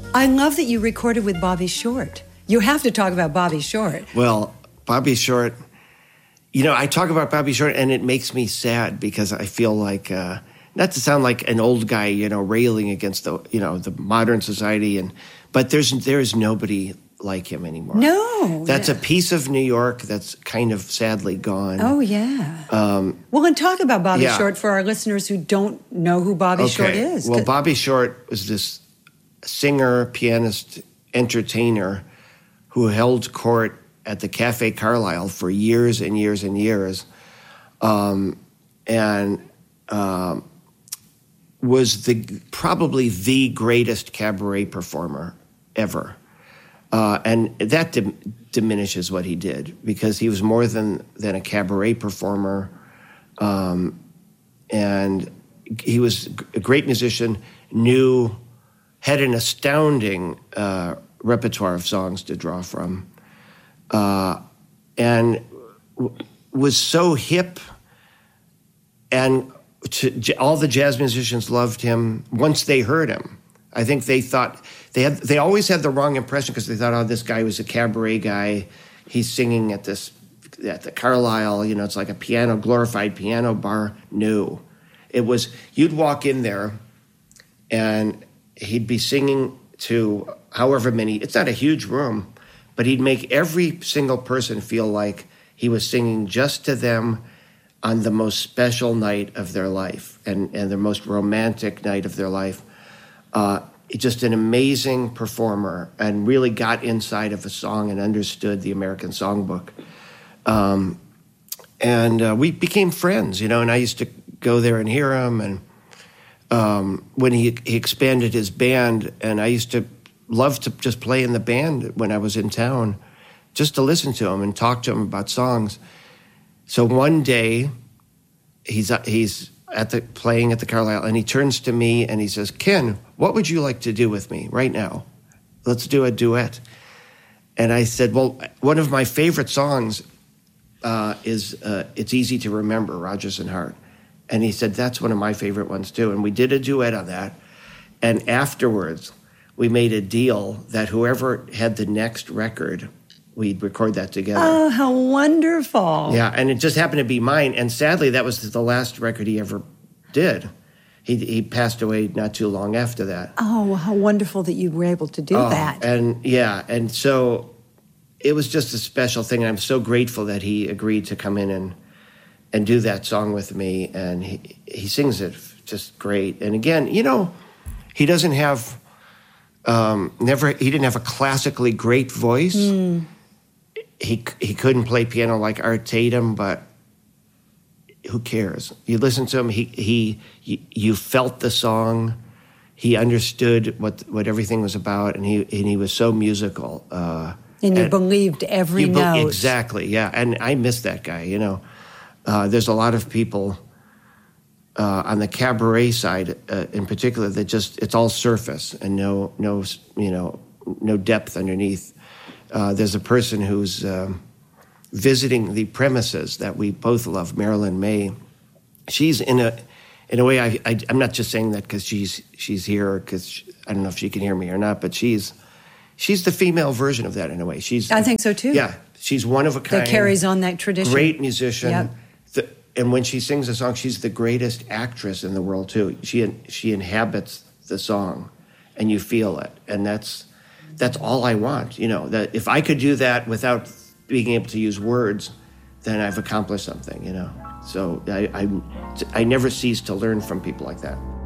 I love that you recorded with Bobby Short. You have to talk about Bobby Short. Well, Bobby Short, I talk about Bobby Short and it makes me sad because I feel like, not to sound like an old guy, railing against the modern society, but there is nobody like him anymore. No. That's a piece of New York that's kind of sadly gone. Oh, yeah. Well, and talk about Bobby Short for our listeners who don't know who Bobby Short is. Well, Bobby Short was this singer, pianist, entertainer who held court at the Cafe Carlyle for years and years and years, and was probably the greatest cabaret performer ever. And that diminishes what he did because he was more than a cabaret performer, and he was a great musician, had an astounding repertoire of songs to draw from, and was so hip, and all the jazz musicians loved him once they heard him. I think they thought they always had the wrong impression because they thought, oh, this guy was a cabaret guy. He's singing at the Carlyle. It's like a glorified piano bar. No, it was you'd walk in there, and he'd be singing to however many. It's not a huge room, but he'd make every single person feel like he was singing just to them on the most special night of their life and the most romantic night of their life. Just an amazing performer and really got inside of a song and understood the American songbook. And we became friends, and I used to go there and hear him. And when he expanded his band, and I used to love to just play in the band when I was in town, just to listen to him and talk to him about songs. So one day, he's playing at the Carlyle, and he turns to me and he says, "Ken, what would you like to do with me right now? Let's do a duet." And I said, well, one of my favorite songs is It's Easy to Remember, Rodgers and Hart. And he said, that's one of my favorite ones too. And we did a duet on that. And afterwards, we made a deal that whoever had the next record, we'd record that together. Oh, how wonderful. Yeah, and it just happened to be mine. And sadly, that was the last record he ever did. He passed away not too long after that. Oh, how wonderful that you were able to do that. And so it was just a special thing. And I'm so grateful that he agreed to come in and do that song with me. And he sings it just great. And again, he doesn't have, he didn't have a classically great voice. Mm. He couldn't play piano like Art Tatum, but who cares? You listen to him, you felt the song, he understood what everything was about, and he was so musical. And you believed every note. Exactly, yeah. And I miss that guy, There's a lot of people on the cabaret side in particular that it's all surface and no depth underneath. There's a person who's visiting the premises that we both love, Marilyn May. She's in a way. I'm not just saying that because she's here, because I don't know if she can hear me or not, but she's the female version of that in a way. I think so too. Yeah, she's one of a kind. That carries on that tradition. Great musician. Yep. And when she sings a song, she's the greatest actress in the world too. She inhabits the song, and you feel it, and that's all I want. That if I could do that without being able to use words, then I've accomplished something. So I never cease to learn from people like that.